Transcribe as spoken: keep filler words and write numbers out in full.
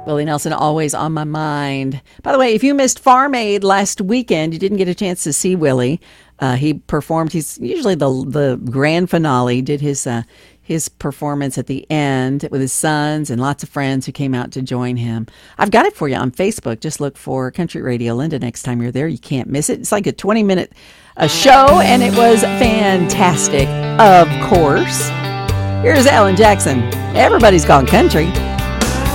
Willie Nelson, always on my mind. By the way, if you missed Farm Aid last weekend, you didn't get a chance to see Willie. Uh, he performed. He's usually the the grand finale. Did his uh, his performance at the end with his sons and lots of friends who came out to join him. I've got it for you on Facebook. Just look for Country Radio Linda next time you're there. You can't miss it. It's like a twenty minute uh, show, and it was fantastic. Of course. Here's Alan Jackson. Everybody's gone country.